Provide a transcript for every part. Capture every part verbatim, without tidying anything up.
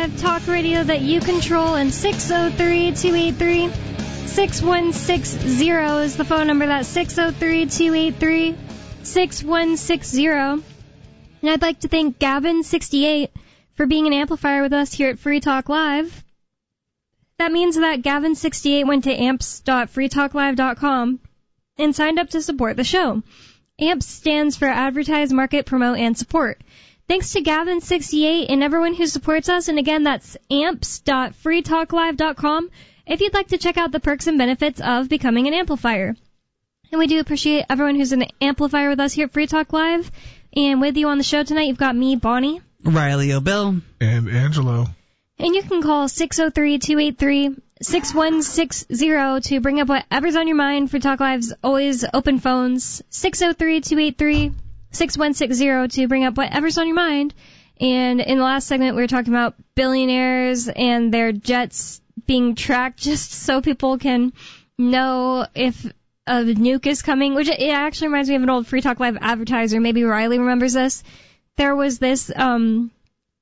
Live, talk radio that you control, and six oh three, two eight three, six one six zero is the phone number. That's six oh three, two eight three, six one six zero. And I'd like to thank Gavin sixty-eight for being an amplifier with us here at Free Talk Live. That means that Gavin sixty-eight went to amps dot free talk live dot com and signed up to support the show. AMPS stands for Advertise, Market, Promote, and Support. Thanks to Gavin sixty-eight and everyone who supports us. And again, that's amps dot free talk live dot com if you'd like to check out the perks and benefits of becoming an amplifier. And we do appreciate everyone who's an amplifier with us here at Free Talk Live. And with you on the show tonight, you've got me, Bonnie, Riley O'Bill, and Angelo. And you can call six oh three, two eight three, six one six zero to bring up whatever's on your mind. Free Talk Live's always open phones. six oh three, two eight three, six one six zero to bring up whatever's on your mind. And in the last segment, we were talking about billionaires and their jets being tracked just so people can know if a nuke is coming, which it actually reminds me of an old Free Talk Live advertiser. Maybe Riley remembers this. There was this um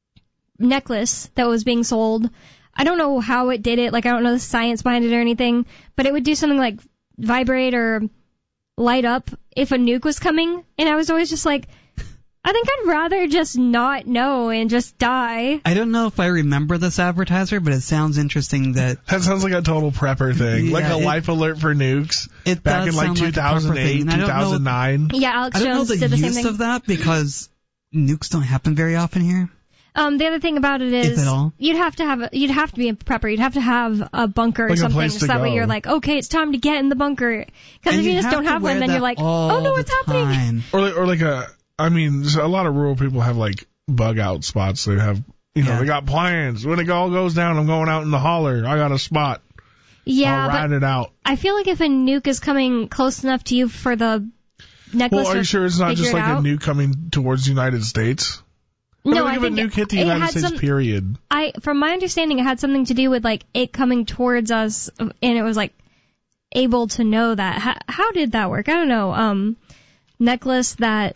necklace that was being sold. I don't know how it did it. Like, I don't know the science behind it or anything, but it would do something like vibrate or light up if a nuke was coming. And I was always just like, I think I'd rather just not know and just die. I don't know if I remember this advertiser, but it sounds interesting that... That sounds like a total prepper thing. Yeah, like a it, life alert for nukes it back in like two thousand eight, like two thousand nine. Know, yeah, Alex I don't Jones know the did the use same thing. of that because nukes don't happen very often here. Um, the other thing about it is, if at all. you'd have to have a, you'd have to be a prepper. You'd have to have a bunker like or something, so that go. way you're like, okay, it's time to get in the bunker. Because if you just don't have one, then you're like, oh no, what's happening? Or like, or like a, I mean, a lot of rural people have like bug out spots. They have, you know, yeah. they got plans. When it all goes down, I'm going out in the holler. I got a spot. Yeah, I'll ride it out. I feel like if a nuke is coming close enough to you for the necklace, well, are you sure it's not just like out? a nuke coming towards the United States? No, I I think if a nuke hit the United States, some, period. I, from my understanding, it had something to do with like it coming towards us, and it was like able to know that. How, how did that work? I don't know. Um, necklace that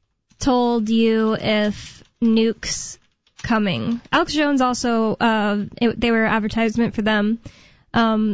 told you if nukes coming. Alex Jones also, uh, it, they were advertisement for them. Um,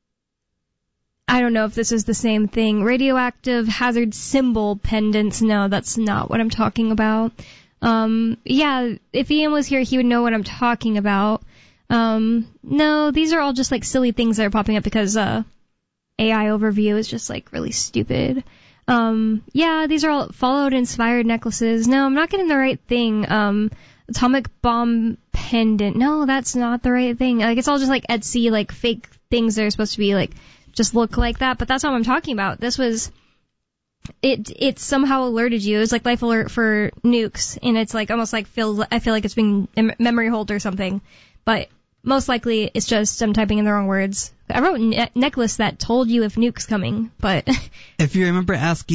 I don't know if this is the same thing. Radioactive hazard symbol pendants. No, that's not what I'm talking about. Um, yeah, if Ian was here, he would know what I'm talking about. Um, no, these are all just like silly things that are popping up because, uh, A I overview is just like really stupid. Um, yeah, these are all Fallout inspired necklaces. No, I'm not getting the right thing. Um, atomic bomb pendant. No, that's not the right thing. Like, it's all just like Etsy, like fake things that are supposed to be like, just look like that, but that's not what I'm talking about. This was, It it somehow alerted you. It was like life alert for nukes, and it's like almost like feels. I feel like it's being a memory hold or something, but most likely it's just I'm typing in the wrong words. I wrote ne- necklace that told you if nuke's coming, but if you remember asking